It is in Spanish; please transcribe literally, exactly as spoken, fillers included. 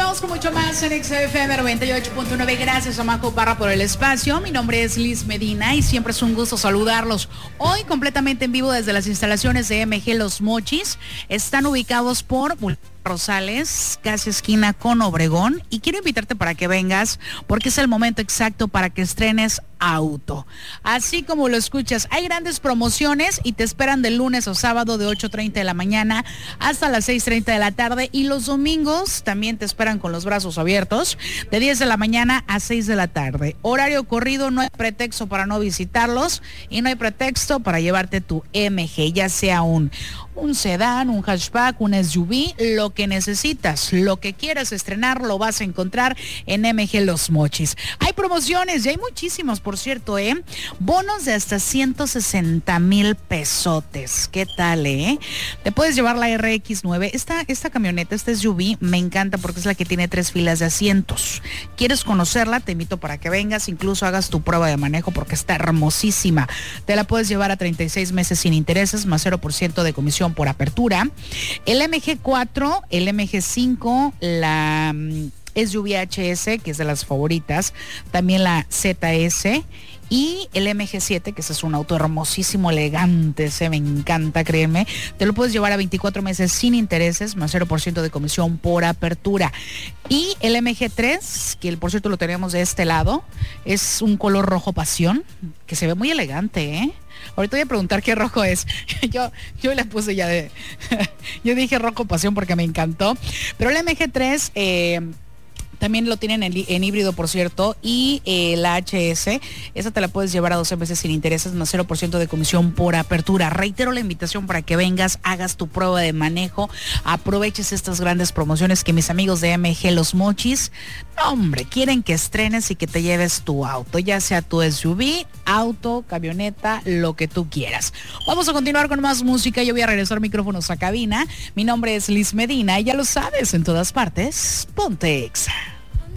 Continuamos con mucho más en X F M noventa y ocho punto nueve. Gracias a Majo Parra por el espacio. Mi nombre es Liz Medina y siempre es un gusto saludarlos. Hoy completamente en vivo desde las instalaciones de M G Los Mochis. Están ubicados por Rosales, casi esquina con Obregón, y quiero invitarte para que vengas porque es el momento exacto para que estrenes auto. Así como lo escuchas, hay grandes promociones y te esperan de lunes o sábado de ocho treinta de la mañana hasta las seis treinta de la tarde, y los domingos también te esperan con los brazos abiertos de diez de la mañana a seis de la tarde. Horario corrido, no hay pretexto para no visitarlos y no hay pretexto para llevarte tu M G, ya sea un un sedán, un hatchback, un S U V, lo que necesitas, lo que quieras estrenar, lo vas a encontrar en M G Los Mochis. Hay promociones y hay muchísimos, por cierto, ¿eh? Bonos de hasta ciento sesenta mil pesotes. ¿Qué tal, eh? Te puedes llevar la R X nueve. Esta, esta camioneta, este S U V, me encanta porque es la que tiene tres filas de asientos. ¿Quieres conocerla? Te invito para que vengas, incluso hagas tu prueba de manejo porque está hermosísima. Te la puedes llevar a treinta y seis meses sin intereses, más cero por ciento de comisión por apertura. El M G cuatro, el M G cinco, la um, S U V H S, que es de las favoritas, también la Z S y el M G siete, que ese es un auto hermosísimo, elegante, ese me encanta, créeme. Te lo puedes llevar a veinticuatro meses sin intereses, más cero por ciento de comisión por apertura. Y el M G tres, que por cierto lo tenemos de este lado, es un color rojo pasión, que se ve muy elegante, ¿eh? Ahorita voy a preguntar qué rojo es. Yo, yo le puse ya de... yo dije rojo pasión porque me encantó. Pero el M G tres... Eh, también lo tienen en, en híbrido, por cierto, y eh, la H S, esa te la puedes llevar a doce meses sin intereses, más cero por ciento de comisión por apertura. Reitero la invitación para que vengas, hagas tu prueba de manejo, aproveches estas grandes promociones que mis amigos de M G Los Mochis, no, hombre, quieren que estrenes y que te lleves tu auto, ya sea tu S U V, auto, camioneta, lo que tú quieras. Vamos a continuar con más música. Yo voy a regresar micrófonos a cabina. Mi nombre es Liz Medina y ya lo sabes, en todas partes, ponte Exa.